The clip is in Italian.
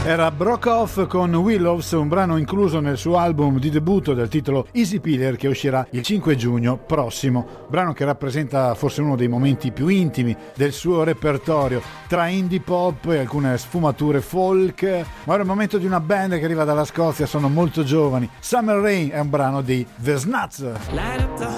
Era Broke con Willows, un brano incluso nel suo album di debutto del titolo Easy Peeler, che uscirà il 5 giugno prossimo. Brano che rappresenta forse uno dei momenti più intimi del suo repertorio, tra indie pop e alcune sfumature folk. Ma ora è il momento di una band che arriva dalla Scozia, sono molto giovani. Summer Rain è un brano di The Snuts.